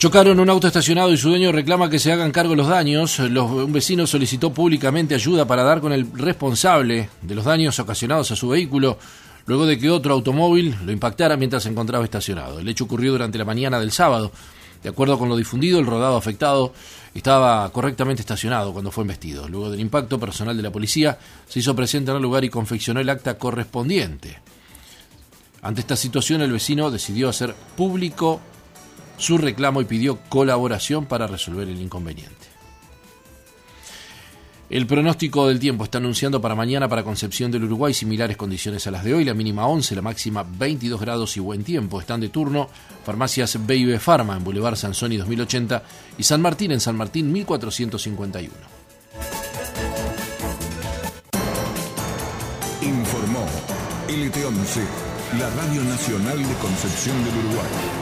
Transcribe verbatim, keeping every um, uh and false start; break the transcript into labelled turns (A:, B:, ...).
A: Chocaron un auto estacionado y su dueño reclama que se hagan cargo los daños. Los, un vecino solicitó públicamente ayuda para dar con el responsable de los daños ocasionados a su vehículo, luego de que otro automóvil lo impactara mientras se encontraba estacionado. El hecho ocurrió durante la mañana del sábado. De acuerdo con lo difundido, el rodado afectado estaba correctamente estacionado cuando fue embestido. Luego del impacto, personal de la policía se hizo presente en el lugar y confeccionó el acta correspondiente. Ante esta situación, el vecino decidió hacer público su reclamo y pidió colaboración para resolver el inconveniente. El pronóstico del tiempo está anunciando para mañana para Concepción del Uruguay similares condiciones a las de hoy, la mínima once, la máxima veintidós grados y buen tiempo. Están de turno farmacias B y B Pharma en Boulevard Sansoni dos mil ochenta y San Martín en San Martín mil cuatrocientos cincuenta y uno.
B: Informó L T once, la Radio Nacional de Concepción del Uruguay.